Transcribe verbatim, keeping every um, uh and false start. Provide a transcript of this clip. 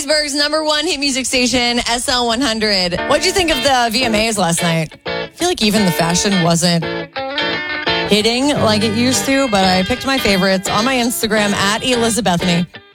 Hattiesburg's number one hit music station, S L one hundred. What'd you think of the V M As last night? I feel like even the fashion wasn't hitting like it used to, but I picked my favorites on my Instagram at Elizabethany.